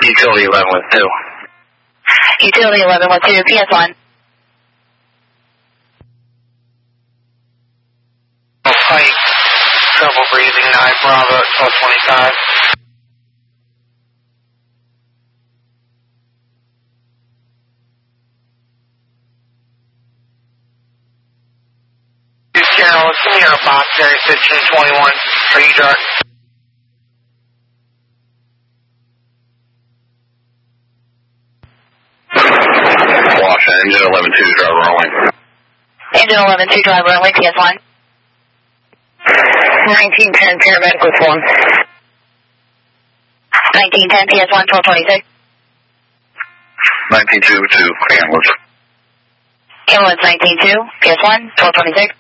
Utility 11 with 2. Utility 11 with 2, PS1. Flight, trouble breathing, 9 Bravo at 1225. Carol, it's in your box area 1521. Are you dark? Wash, engine 11-2, driver rolling. Engine 11-2, driver rolling, PS1. 1910, paramedic with 1. 1910, PS1, 1226. 19-2 to ambulance. Ambulance 19-2, PS1, 1226.